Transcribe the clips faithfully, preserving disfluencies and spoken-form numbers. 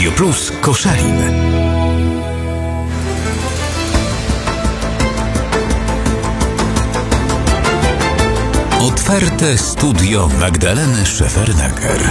Radio Plus Koszalin. Otwarte studio Magdaleny Szefernaker.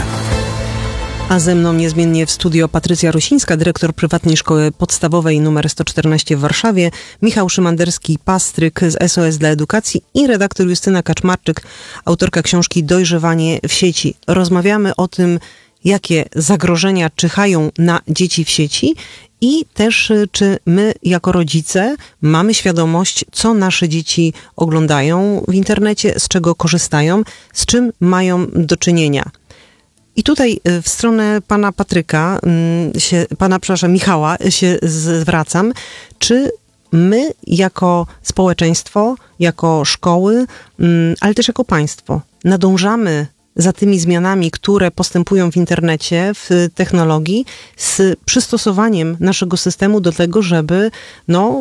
A ze mną niezmiennie w studio Patrycja Rusińska, dyrektor prywatnej szkoły podstawowej numer sto czternaście w Warszawie, Michał Szymanderski-Pastryk z S O S dla Edukacji i redaktor Justyna Kaczmarczyk, autorka książki Dojrzewanie w sieci. Rozmawiamy o tym, jakie zagrożenia czyhają na dzieci w sieci i też czy my jako rodzice mamy świadomość, co nasze dzieci oglądają w internecie, z czego korzystają, z czym mają do czynienia. I tutaj w stronę pana Patryka, się, pana, przepraszam, Michała się zwracam. Czy my jako społeczeństwo, jako szkoły, ale też jako państwo nadążamy za tymi zmianami, które postępują w internecie, w technologii, z przystosowaniem naszego systemu do tego, żeby no,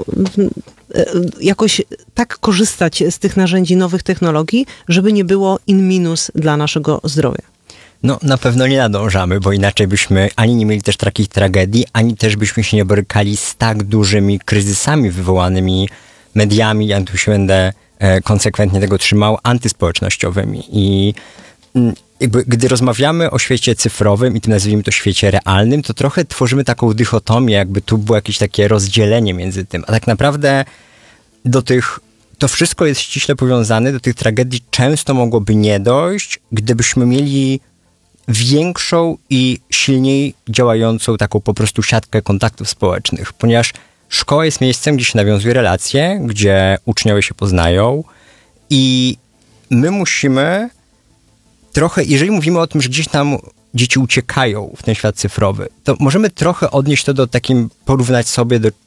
jakoś tak korzystać z tych narzędzi nowych technologii, żeby nie było in minus dla naszego zdrowia? No na pewno nie nadążamy, bo inaczej byśmy ani nie mieli też takich tragedii, ani też byśmy się nie borykali z tak dużymi kryzysami wywołanymi mediami, ja tu się będę e, konsekwentnie tego trzymał, antyspołecznościowymi. I m, jakby, gdy rozmawiamy o świecie cyfrowym i tym nazwijmy to świecie realnym, to trochę tworzymy taką dychotomię, jakby tu było jakieś takie rozdzielenie między tym. A tak naprawdę do tych to wszystko jest ściśle powiązane, do tych tragedii często mogłoby nie dojść, gdybyśmy mieli większą i silniej działającą taką po prostu siatkę kontaktów społecznych, ponieważ szkoła jest miejscem, gdzie się nawiązuje relacje, gdzie uczniowie się poznają i my musimy trochę, jeżeli mówimy o tym, że gdzieś tam dzieci uciekają w ten świat cyfrowy, to możemy trochę odnieść to do takim, porównać sobie do